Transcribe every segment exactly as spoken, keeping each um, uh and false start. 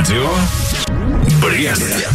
Радио Брест.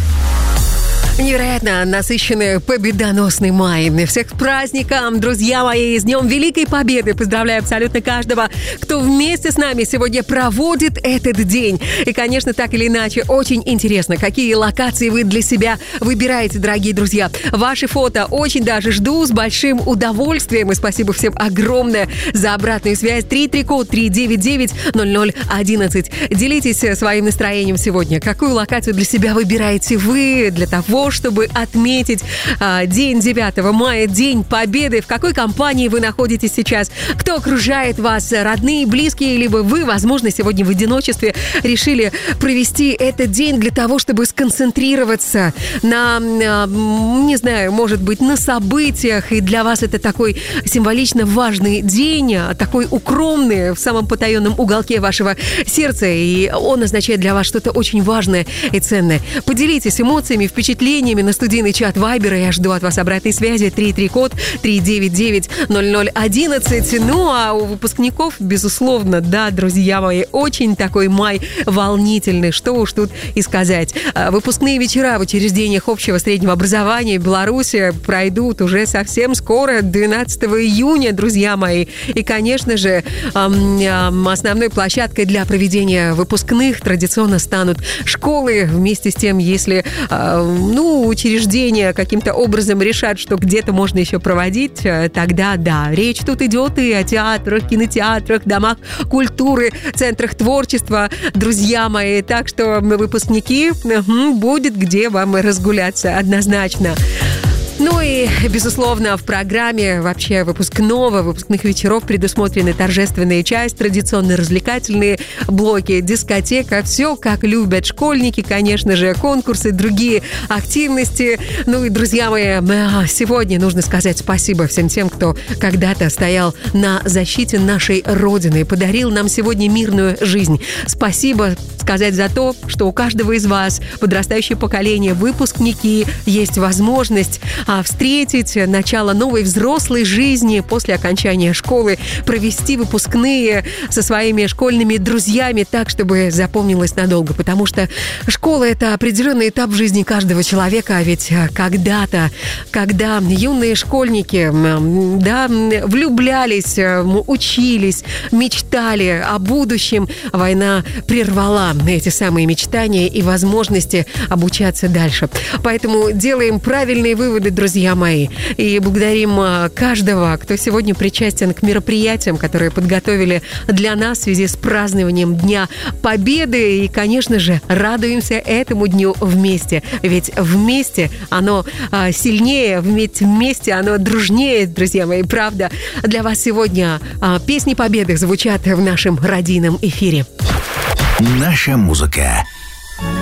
Невероятно насыщенный, победоносный май. Всех с праздником, друзья мои, с Днем Великой Победы. Поздравляю абсолютно каждого, кто вместе с нами сегодня проводит этот день. И, конечно, так или иначе, очень интересно, какие локации вы для себя выбираете, дорогие друзья. Ваши фото очень даже жду с большим удовольствием. И спасибо всем огромное за обратную связь. три три код три девять девять ноль ноль одиннадцать. Делитесь своим настроением сегодня. Какую локацию для себя выбираете вы для того, чтобы отметить а, день девятого мая, День Победы? В какой компании вы находитесь сейчас? Кто окружает вас? Родные, близкие? Либо вы, возможно, сегодня в одиночестве решили провести этот день для того, чтобы сконцентрироваться на, на, не знаю, может быть, на событиях. И для вас это такой символично важный день, такой укромный в самом потаенном уголке вашего сердца. И он означает для вас что-то очень важное и ценное. Поделитесь эмоциями, впечатлениями на студийный чат Вайбера. Я жду от вас обратной связи. три три код три девять девять ноль ноль одиннадцать. Ну, а у выпускников, безусловно, да, друзья мои, очень такой май волнительный. Что уж тут и сказать. Выпускные вечера в учреждениях общего среднего образования в Беларуси пройдут уже совсем скоро, двенадцатого июня, друзья мои. И, конечно же, основной площадкой для проведения выпускных традиционно станут школы. Вместе с тем, если, ну, учреждения каким-то образом решат, что где-то можно еще проводить, тогда да, речь тут идет и о театрах, кинотеатрах, домах культуры, центрах творчества, друзья мои. Так что выпускники, угу, будет где вам разгуляться, однозначно. Ну и, безусловно, в программе вообще выпускного, выпускных вечеров предусмотрены торжественная часть, традиционные развлекательные блоки, дискотека, все как любят школьники, конечно же, конкурсы, другие активности. Ну и, друзья мои, сегодня нужно сказать спасибо всем тем, кто когда-то стоял на защите нашей Родины, подарил нам сегодня мирную жизнь. Спасибо сказать за то, что у каждого из вас, подрастающее поколение, выпускники, есть возможность встретить начало новой взрослой жизни после окончания школы, провести выпускные со своими школьными друзьями так, чтобы запомнилось надолго. Потому что школа — это определенный этап в жизни каждого человека. А ведь когда-то, когда юные школьники, да, влюблялись, учились, мечтали о будущем, война прервала эти самые мечтания и возможности обучаться дальше. Поэтому делаем правильные выводы, друзья мои, и благодарим каждого, кто сегодня причастен к мероприятиям, которые подготовили для нас в связи с празднованием Дня Победы. И, конечно же, радуемся этому дню вместе. Ведь вместе оно сильнее, вместе оно дружнее, друзья мои, правда. Для вас сегодня песни Победы звучат в нашем радийном эфире. Наша музыка.